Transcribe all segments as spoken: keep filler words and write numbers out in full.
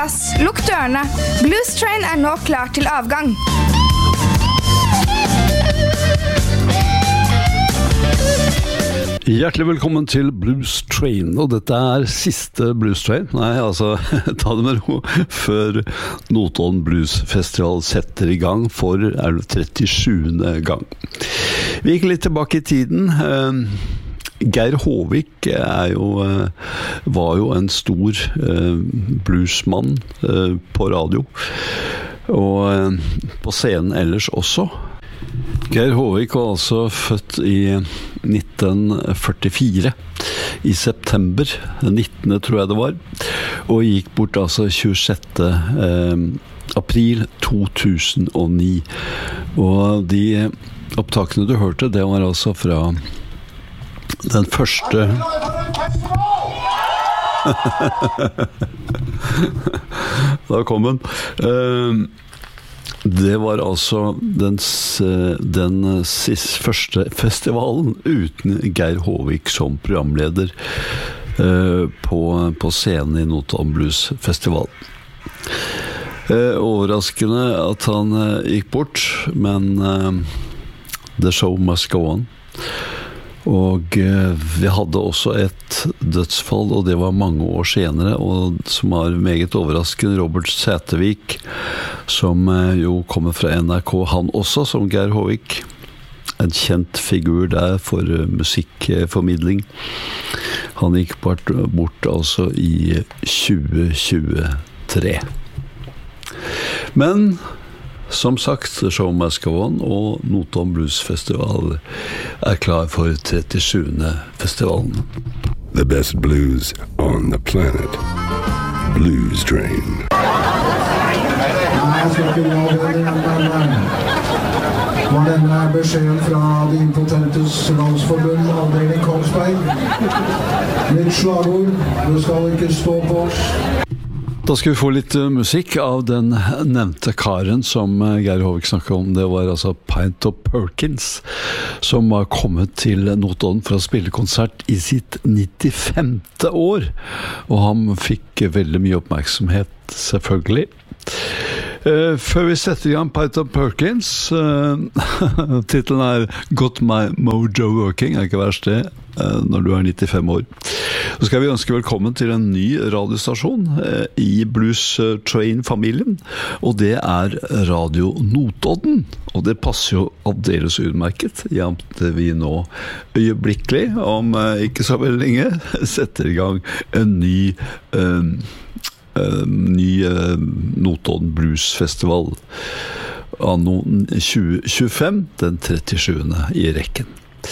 plass, lukk dørene. Blues Train er nå klar til avgang. Hjertelig velkommen til Blues Train, og dette er siste Blues Train. Nei, altså, ta det med ro før Notodden Blues Festival setter i gang for er det trettisjuende gang. Vi gikk litt tilbake i tiden. Geir Håvik er jo, var jo en stor bluesmann på radio, og på scenen ellers også. Geir Håvik var altså født i nitten førtifire, i september, nittende tror jeg det var, og gikk bort altså tjuesjette april to tusen og ni. Og de opptakene du hørte, det var altså fra den første... Da kom den. Det var altså den, den siste, første festivalen uten Geir Håvik som programleder uh, på, på scenen i Notodden Blues Festival. Uh, overraskende at han uh, gikk bort, men uh, the show must go on. Og uh, vi hadde også et dødsfall, og det var mange år senere, og som var meget overraskende, Robert Sætervik, som uh, jo kommer fra N R K, han også, som Geir Håvik. En kjent figur der for uh, musikkformidling. Han gikk bort, bort altså i tjue tjuetre. Men... som sagt, The Show Must Go On, og Notodden Blues Festival er klar for trettisjuende festivalen. The best blues on the planet. Blues Train. Jeg skal ikke gjøre det, men var denne beskjeden fra De Impotentes Landsforbund, avdeling Kongsberg. Litt slagord, du skal ikke stå på oss. Da skal vi få litt musikk av den nevnte karen som Geir Håvik snakket om. Det var altså Pinto Perkins, som var kommet til Notodden for å spille konsert i sitt nittifemte år. Og han fikk veldig mye oppmerksomhet, selvfølgelig. Uh, før vi setter i gang Pinto Perkins, uh, titlen er Got My Mojo Working, er ikke verst det, uh, når du er nittifem år. Så skal vi ønske velkommen til en ny radiostasjon uh, i Blues Train-familien, og det er Radio Notodden. Og det passer jo aldeles utmerket, i at vi nå øyeblikkelig, om uh, ikke så veldig lenge, setter i gang en ny uh, Uh, ny uh, Notodden Blues Festival anno tjue tjuefem, den trettisjuende i rekken.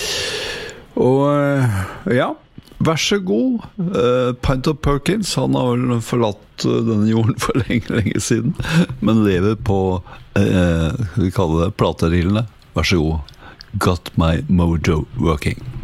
Og uh, ja, vær så god, uh, Pinto Perkins, han har vel forlatt uh, denne jorden for lenge, lenge siden, men lever på, uh, vi kaller det platerillene. Vær så god, Got My Mojo Working.